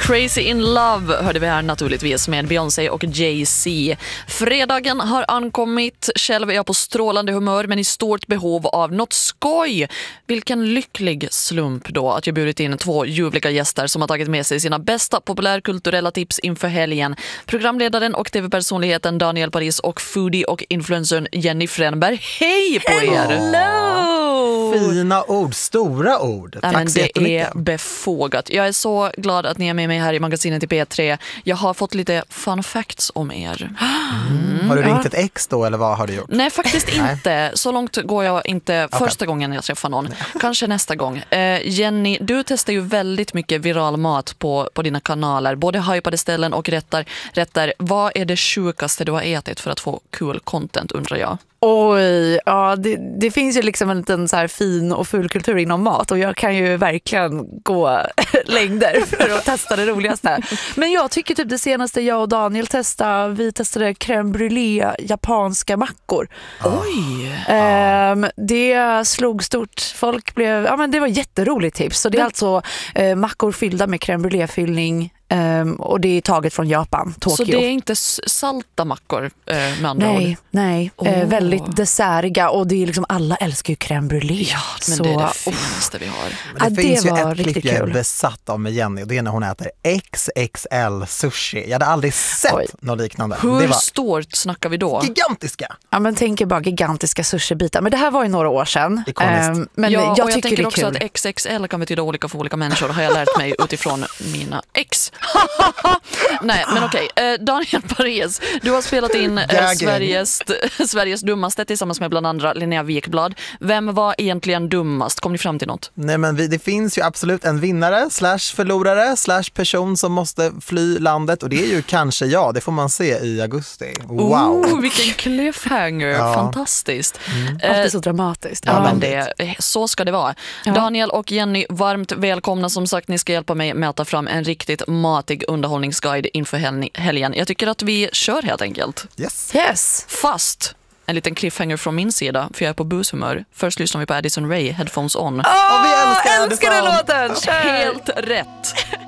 Crazy in Love hörde vi här naturligtvis med Beyoncé och Jay-Z. Fredagen har ankommit. Själv är jag på strålande humör men i stort behov av något skoj. Vilken lycklig slump då att jag bjudit in 2 ljuvliga gäster som har tagit med sig sina bästa populärkulturella tips inför helgen. Programledaren och tv-personligheten Daniel Paris och foodie och influencern Jenny Fränberg. Hej på er! Hello! Fina ord, stora ord. Tack men så jättemycket. Det är befogat. Jag är så glad att ni är med mig här i magasinet i P3. Jag har fått lite fun facts om er. Har du ringt ett ex då eller vad har du gjort? Nej, faktiskt inte. Så långt går jag inte första gången jag träffar någon. Kanske nästa gång. Jenny, du testar ju väldigt mycket viral mat på dina kanaler. Både hypade ställen och rätter. Vad är det sjukaste du har ätit för att få kul content, undrar jag? Oj, ja, det finns ju liksom en liten så här fin och ful kultur inom mat och jag kan ju verkligen gå längder för att testa det roligaste. Men jag tycker typ det senaste jag och Daniel vi testade crème brûlée japanska mackor. Oj! Det slog stort. Folk blev, men det var jätteroligt tips. Så det är alltså mackor fyllda med crème brûlée-fyllning. Och det är taget från Japan, Tokyo. Så det är inte salta mackor med andra ord? Nej. Väldigt dessertiga och det är liksom, alla älskar ju crème brûlée. Ja, men det är det finaste vi har. Men det finns ju ett klipp jag är kul. besatt av med Jenny och det är när hon äter XXL sushi. Jag hade aldrig sett något liknande. Hur det var stort snackar vi då? gigantiska. Ja, men tänk er bara gigantiska sushibitar. Men det här var ju några år sedan. Men jag tycker tänker det är också kul. att XXL kan betyda olika för olika människor, har jag lärt mig utifrån mina ex. Nej, men okej. Daniel Paris, du har spelat in Sveriges dummaste tillsammans med bland andra Linnea Wikblad. Vem var egentligen dummast? Kom ni fram till något? Nej, men det finns ju absolut en vinnare / förlorare / person som måste fly landet och det är ju kanske jag. Det får man se i augusti. Wow! Vilken cliffhanger. Ja. Fantastiskt. Alltid så dramatiskt. Ja, men så ska det vara. Ja. Daniel och Jenny, varmt välkomna. Som sagt, ni ska hjälpa mig med att ta fram en riktigt matig underhållningsguide inför helgen. Jag tycker att vi kör helt enkelt. Yes. Fast en liten cliffhanger från min sida, för jag är på bushumör. Först lyssnar vi på Addison Rae, Headphones On. Vi älskar den låten! Kör! Helt rätt.